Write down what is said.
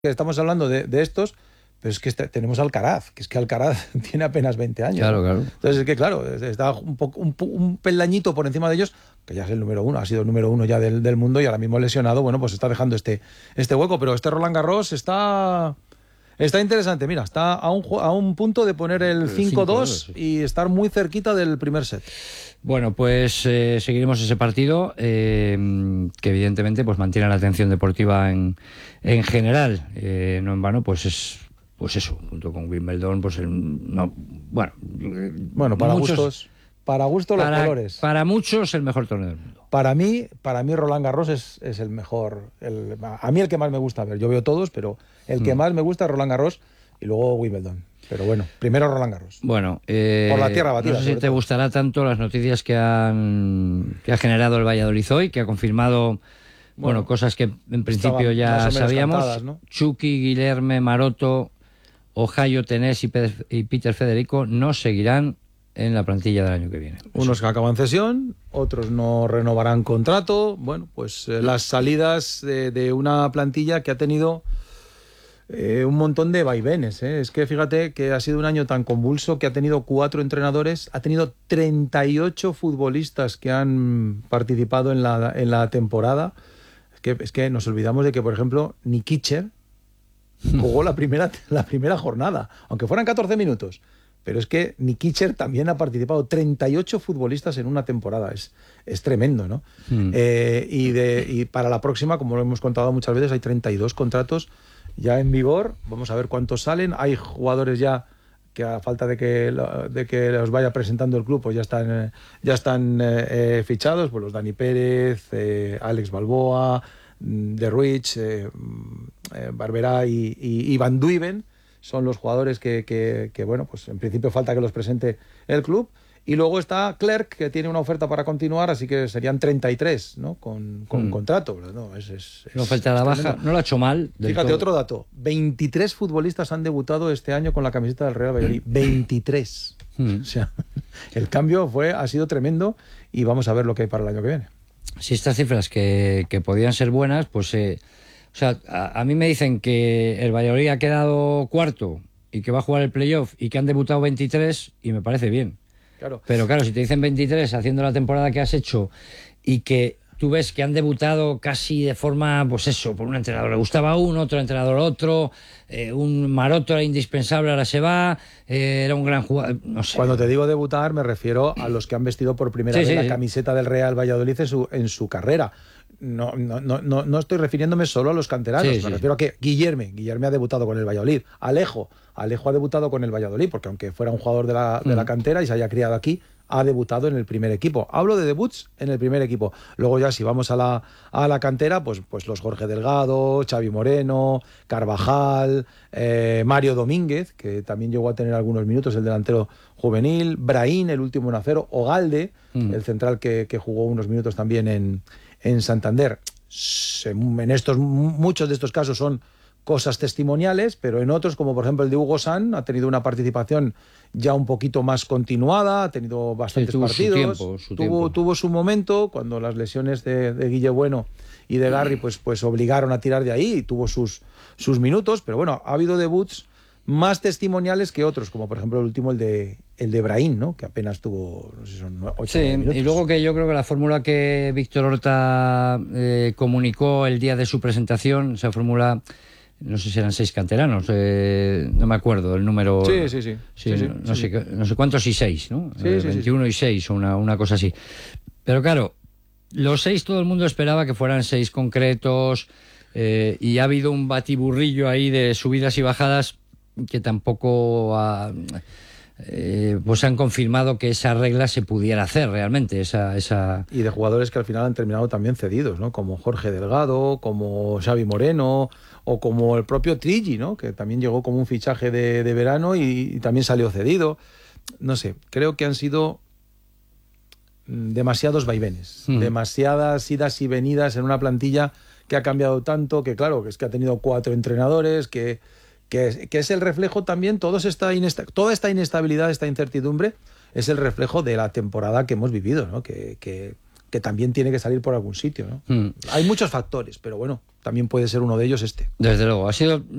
estamos hablando de estos, pero es que tenemos a Alcaraz, que es que Alcaraz tiene apenas 20 años. Claro, ¿no? claro. Entonces es que, claro, está un peldañito por encima de ellos, que ya es el número uno, ha sido el número uno ya del mundo y ahora mismo lesionado, bueno, pues está dejando este hueco, pero este Roland Garros está interesante, mira, está a un punto de poner el 5-2 y estar muy cerquita del primer set. Bueno, pues seguiremos ese partido que evidentemente pues mantiene la atención deportiva en general, no en vano, pues eso, junto con Wimbledon, pues para gustos los colores. Para muchos el mejor torneo del mundo. Para mí Roland Garros es el mejor, a mí el que más me gusta ver, yo veo todos, pero el que más me gusta es Roland Garros y luego Wimbledon. Pero bueno, primero Roland Garros. Bueno, por la tierra batida. No sé si te gustará tanto las noticias que ha generado el Valladolid hoy, que ha confirmado cosas que en principio ya sabíamos. Cantadas, ¿no? Chucky, Guilherme, Maroto, Ohio Tenés y Peter Federico no seguirán en la plantilla del año que viene. Unos que acaban cesión, otros no renovarán contrato. Bueno, pues las salidas de una plantilla que ha tenido un montón de vaivenes. Es que fíjate que ha sido un año tan convulso que ha tenido 4 entrenadores, ha tenido 38 futbolistas que han participado en la temporada. Es que nos olvidamos de que, por ejemplo, Nikicher jugó la primera jornada, aunque fueran 14 minutos. Pero es que Nikicher también ha participado. 38 futbolistas en una temporada. Es tremendo, ¿no? Y para la próxima, como lo hemos contado muchas veces, hay 32 contratos ya en vigor. Vamos a ver cuántos salen. Hay jugadores ya que a falta de que los vaya presentando el club, pues ya están fichados, pues los Dani Pérez, Alex Balboa, De Ruich, Barberá y Van Duiven son los jugadores que bueno, pues en principio falta que los presente el club. Y luego está Clerc, que tiene una oferta para continuar, así que serían 33, ¿no? Con contrato. No, no falta la baja, no lo ha hecho mal. Fíjate, todo. Otro dato. 23 futbolistas han debutado este año con la camiseta del Real Valladolid. 23. O sea, el cambio ha sido tremendo y vamos a ver lo que hay para el año que viene. Si estas cifras que podían ser buenas, pues... O sea, a mí me dicen que el Valladolid ha quedado cuarto y que va a jugar el playoff y que han debutado 23 y me parece bien. Claro. Pero claro, si te dicen 23 haciendo la temporada que has hecho y que tú ves que han debutado casi de forma, pues eso, por un entrenador le gustaba uno, otro entrenador otro, un Maroto era indispensable, ahora se va, era un gran jugador, no sé. Cuando te digo debutar me refiero a los que han vestido por primera vez la camiseta del Real Valladolid en su carrera. No estoy refiriéndome solo a los canteranos, me refiero a que Guilherme ha debutado con el Valladolid, Alejo ha debutado con el Valladolid, porque aunque fuera un jugador de la cantera y se haya criado aquí, ha debutado en el primer equipo. Hablo de debuts en el primer equipo. Luego ya si vamos a la cantera, pues los Jorge Delgado, Xavi Moreno, Carvajal, Mario Domínguez, que también llegó a tener algunos minutos, el delantero juvenil, Brahim, el último en acero, Ogalde, el central que jugó unos minutos también en Santander. Muchos de estos casos son cosas testimoniales, pero en otros, como por ejemplo el de Hugo San, ha tenido una participación ya un poquito más continuada, ha tenido bastantes partidos, tuvo su momento cuando las lesiones de Guille Bueno y de Garri pues obligaron a tirar de ahí y tuvo sus minutos, pero bueno, ha habido debuts más testimoniales que otros, como por ejemplo el último, el de Brahim, ¿no? Que apenas tuvo, no sé, son 8 minutos. Y luego que yo creo que la fórmula que Víctor Horta comunicó el día de su presentación, esa fórmula, no sé si eran 6 canteranos, no me acuerdo el número. Sí. No sé cuántos y 6, ¿no? 21 y 6, una cosa así. Pero claro, los 6 todo el mundo esperaba que fueran 6 concretos, y ha habido un batiburrillo ahí de subidas y bajadas que tampoco pues han confirmado que esa regla se pudiera hacer realmente. Y de jugadores que al final han terminado también cedidos, ¿no? Como Jorge Delgado, como Xavi Moreno o como el propio Trigi, ¿no? Que también llegó como un fichaje de verano y también salió cedido. No sé, creo que han sido demasiados vaivenes, demasiadas idas y venidas en una plantilla que ha cambiado tanto, que claro, que es que ha tenido 4 entrenadores, que es el reflejo también, toda esta inestabilidad, esta incertidumbre, es el reflejo de la temporada que hemos vivido, ¿no? Que que también tiene que salir por algún sitio, ¿no? Hay muchos factores, pero bueno, también puede ser uno de ellos este. Desde luego, ha sido